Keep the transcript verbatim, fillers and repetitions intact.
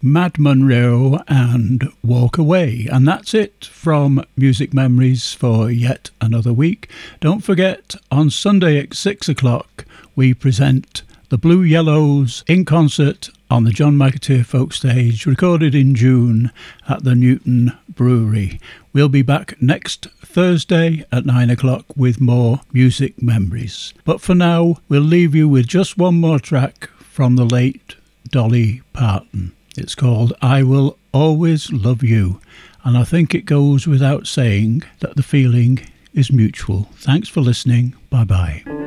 Mad Monroe and Walk Away. And that's it from Music Memories for yet another week. Don't forget, on Sunday at six o'clock, we present the Blue Yellows in concert on the John McAteer Folk Stage, recorded in June at the Newton Brewery. We'll be back next Thursday at nine o'clock with more Music Memories. But for now, we'll leave you with just one more track from the late Dolly Parton. It's called I Will Always Love You, and I think it goes without saying that the feeling is mutual. Thanks for listening. Bye-bye.